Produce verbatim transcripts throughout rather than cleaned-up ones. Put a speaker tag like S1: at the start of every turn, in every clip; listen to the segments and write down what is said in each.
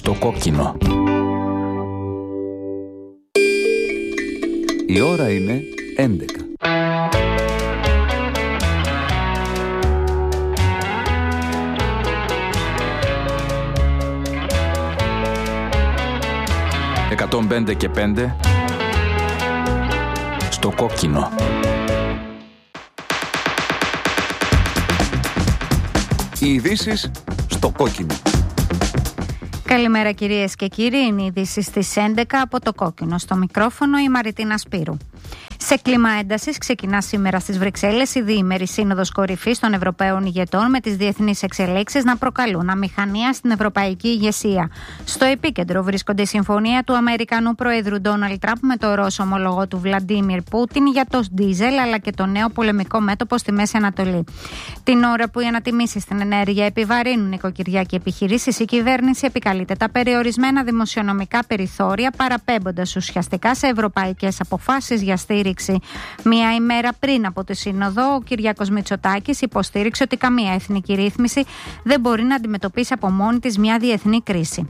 S1: στο κόκκινο. Η ώρα είναι έντεκα. εκατόν πέντε και πέντε στο κόκκινο. Οι ειδήσεις στο κόκκινο.
S2: Καλημέρα κυρίες και κύριοι, είναι οι ειδήσεις στις έντεκα από το κόκκινο. Στο μικρόφωνο η Μαριτίνα Σπύρου. Σε κλίμα έντασης ξεκινά σήμερα στις Βρυξέλλες η διήμερη σύνοδος κορυφής των Ευρωπαίων ηγετών, με τις διεθνείς εξελίξεις να προκαλούν αμηχανία στην ευρωπαϊκή ηγεσία. Στο επίκεντρο βρίσκονται η συμφωνία του Αμερικανού Προέδρου Ντόναλντ Τραμπ με το Ρώσο ομολογό του Βλαντίμιρ Πούτιν για το ντίζελ, αλλά και το νέο πολεμικό μέτωπο στη Μέση Ανατολή. Την ώρα που οι ανατιμήσεις στην ενέργεια επιβαρύνουν νοικοκυριά και επιχειρήσεις, η κυβέρνηση επικαλείται τα περιορισμένα δημοσιονομικά περιθώρια, παραπέμποντας ουσιαστικά σε ευρωπαϊκές αποφάσεις για στήριξη. Μία ημέρα πριν από τη Σύνοδο, ο Κυριάκος Μητσοτάκης υποστήριξε ότι καμία εθνική ρύθμιση δεν μπορεί να αντιμετωπίσει από μόνη της μια διεθνή κρίση.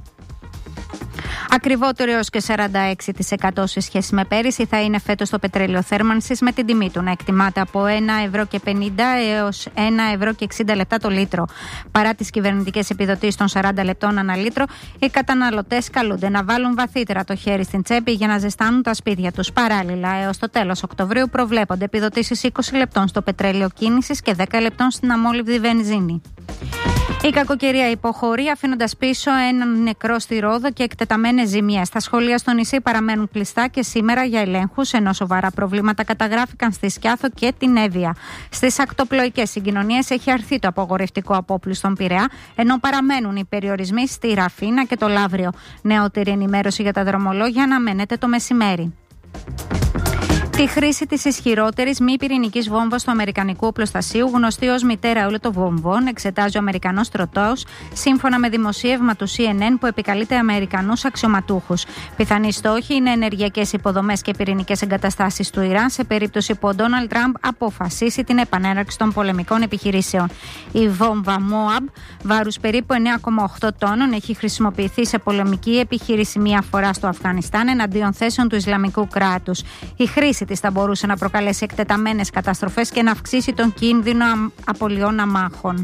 S2: Ακριβότερο έως και σαράντα έξι τοις εκατό σε σχέση με πέρυσι θα είναι φέτος το πετρέλαιο θέρμανσης, με την τιμή του να εκτιμάται από ένα ευρώ και πενήντα έως ένα ευρώ και εξήντα λεπτά το λίτρο. Παρά τις κυβερνητικές επιδοτήσεις των σαράντα λεπτών ανά λίτρο, οι καταναλωτές καλούνται να βάλουν βαθύτερα το χέρι στην τσέπη για να ζεστάνουν τα σπίτια τους. Παράλληλα, έως το τέλος Οκτωβρίου προβλέπονται επιδοτήσεις είκοσι λεπτών στο πετρέλαιο κίνησης και δέκα λεπτών στην αμόλυβδη βενζίνη. Η κακοκαιρία υποχωρεί, αφήνοντας πίσω έναν νεκρό στη Ρόδο και εκτεταμένες ζημιές. Τα σχολεία στο νησί παραμένουν κλειστά και σήμερα για ελέγχους, ενώ σοβαρά προβλήματα καταγράφηκαν στη Σκιάθο και την Εύβοια. Στις ακτοπλοϊκές συγκοινωνίες έχει αρθεί το απογορευτικό απόπλου στον Πειραιά, ενώ παραμένουν οι περιορισμοί στη Ραφίνα και το Λαύριο. Νεότερη ενημέρωση για τα δρομολόγια αναμένεται το μεσημέρι. Τη χρήση της ισχυρότερης μη πυρηνικής βόμβας του αμερικανικού οπλοστασίου, γνωστή ως μητέρα όλων των βομβών, εξετάζει ο Αμερικανός στρατός, σύμφωνα με δημοσίευμα του σι εν εν που επικαλείται Αμερικανούς αξιωματούχους. Πιθανοί στόχοι είναι ενεργειακές υποδομές και πυρηνικές εγκαταστάσεις του Ιράν, σε περίπτωση που ο Ντόναλντ Τραμπ αποφασίσει την επανέναρξη των πολεμικών επιχειρήσεων. Η βόμβα Moab, βάρους περίπου εννέα κόμμα οκτώ τόνων, έχει χρησιμοποιηθεί σε πολεμική επιχείρηση μία φορά στο Αφγανιστάν εναντίον θέσεων του Ισλαμικού κράτους. Η χρήση της θα μπορούσε να προκαλέσει εκτεταμένες καταστροφές και να αυξήσει τον κίνδυνο απολειών αμάχων.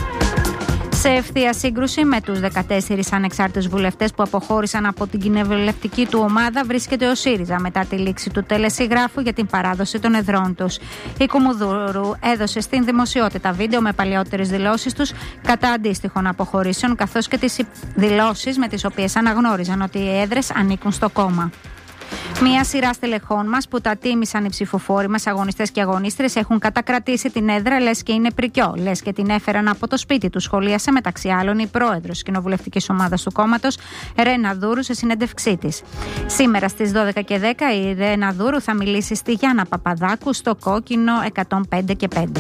S2: Σε ευθεία σύγκρουση με τους δεκατέσσερις ανεξάρτητους βουλευτές που αποχώρησαν από την κοινοβουλευτική του ομάδα βρίσκεται ο ΣΥΡΙΖΑ μετά τη λήξη του τελεσίγραφου για την παράδοση των εδρών τους. Η Κουμουνδούρου έδωσε στην δημοσιότητα βίντεο με παλαιότερες δηλώσεις τους κατά αντίστοιχων αποχωρήσεων, καθώς και τις δηλώσεις με τις οποίες αναγνώριζαν ότι οι έδρες ανήκουν στο κόμμα. Μία σειρά στελεχών μας που τα τίμησαν οι ψηφοφόροι μας, αγωνιστές και αγωνίστρες, έχουν κατακρατήσει την έδρα, λες και είναι πρικιό, λες και την έφεραν από το σπίτι του, σχολίασε μεταξύ άλλων η πρόεδρος της κοινοβουλευτικής ομάδας του κόμματος, Ρένα Δούρου, σε συνέντευξή της. Σήμερα στις δώδεκα και δέκα η Ρένα Δούρου θα μιλήσει στη Γιάννα Παπαδάκου στο κόκκινο εκατόν πέντε και πέντε.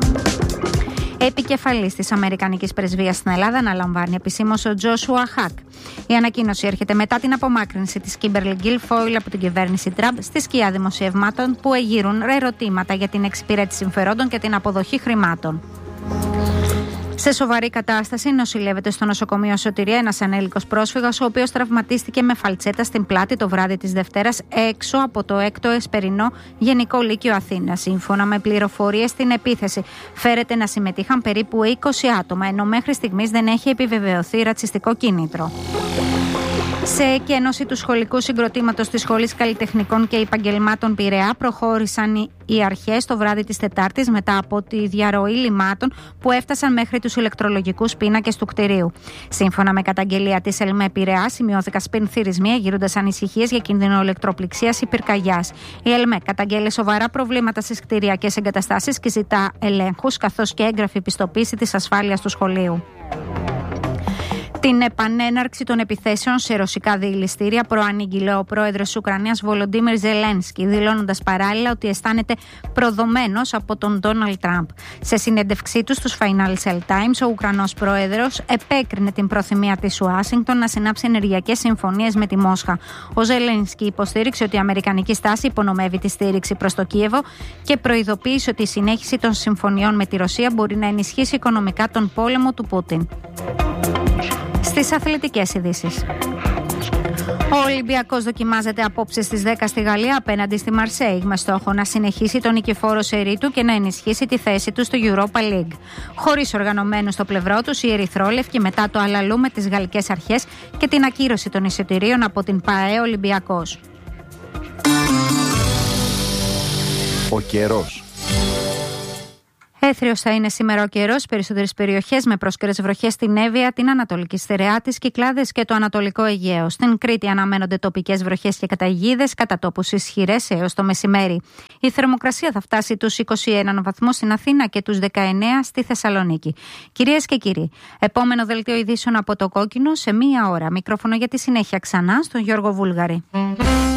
S2: Επικεφαλής της Αμερικανικής Πρεσβείας στην Ελλάδα αναλαμβάνει επισήμως ο Τζόσουα Χακ. Η ανακοίνωση έρχεται μετά την απομάκρυνση της Κίμπερλι Γκίλφοιλ από την κυβέρνηση Τραμπ στη σκιά δημοσιευμάτων που εγείρουν ερωτήματα για την εξυπηρέτηση συμφερόντων και την αποδοχή χρημάτων. Σε σοβαρή κατάσταση νοσηλεύεται στο νοσοκομείο Σωτηρία ένας ανήλικος πρόσφυγας, ο οποίος τραυματίστηκε με φαλτσέτα στην πλάτη το βράδυ της Δευτέρας έξω από το έκτο Εσπερινό Γενικό Λύκειο Αθήνας. Σύμφωνα με πληροφορίες, στην επίθεση φέρεται να συμμετείχαν περίπου είκοσι άτομα, ενώ μέχρι στιγμής δεν έχει επιβεβαιωθεί ρατσιστικό κίνητρο. Σε εκένωση του σχολικού συγκροτήματος της Σχολής Καλλιτεχνικών και Επαγγελμάτων Πειραιά προχώρησαν οι αρχές το βράδυ της Τετάρτης μετά από τη διαρροή λιμάτων που έφτασαν μέχρι τους ηλεκτρολογικούς πίνακες του κτηρίου. Σύμφωνα με καταγγελία της ΕΛΜΕ Πειραιά, σημειώθηκαν σπινθυρισμοί, γύροντας ανησυχίες για κίνδυνο ηλεκτροπληξίας ή πυρκαγιάς. Η ΕΛΜΕ καταγγέλει σοβαρά προβλήματα στις κτηριακές εγκαταστάσεις και ζητά ελέγχους καθώς και έγγραφη πιστοποίηση της ασφάλειας του σχολείου. Την επανέναρξη των επιθέσεων σε ρωσικά διελιστήρια προανήγγειλε ο πρόεδρος της Ουκρανίας Βολοντίμιρ Ζελένσκι, δηλώνοντας παράλληλα ότι αισθάνεται προδομένος από τον Ντόναλντ Τραμπ. Σε συνέντευξή του στους Financial Times, ο Ουκρανός πρόεδρος επέκρινε την προθυμία της Ουάσιγκτον να συνάψει ενεργειακές συμφωνίες με τη Μόσχα. Ο Ζελένσκι υποστήριξε ότι η αμερικανική στάση υπονομεύει τη στήριξη προς το Κίεβο και προειδοποίησε ότι η συνέχιση των συμφωνιών με τη Ρωσία μπορεί να ενισχύσει οικονομικά τον πόλεμο του Πούτιν. Στη Στις αθλητικές ειδήσεις. Ο Ολυμπιακός δοκιμάζεται απόψε στις δέκα στη Γαλλία απέναντι στη Μαρσέιγ με στόχο να συνεχίσει τον νικηφόρο σερί του και να ενισχύσει τη θέση του στο Europa League. Χωρίς οργανωμένους στο πλευρό τους, οι ερυθρόλευκοι μετά το αλαλού με τις γαλλικές αρχές και την ακύρωση των εισιτηρίων από την ΠΑΕ Ολυμπιακός.
S1: Ο καιρός.
S2: Έθριος θα είναι σήμερα ο καιρός, περισσότερες περιοχές με πρόσκαιρες βροχές στην Εύβοια, την Ανατολική Στερεά, τις Κυκλάδες και το Ανατολικό Αιγαίο. Στην Κρήτη αναμένονται τοπικές βροχές και καταιγίδες, κατά τόπους ισχυρές έως το μεσημέρι. Η θερμοκρασία θα φτάσει τους είκοσι ένα βαθμούς στην Αθήνα και τους δεκαεννέα στη Θεσσαλονίκη. Κυρίες και κύριοι, επόμενο δελτίο ειδήσεων από το Κόκκινο σε μία ώρα. Μικρόφωνο για τη συνέχεια ξανά στον Γιώργο Βούλγαρη.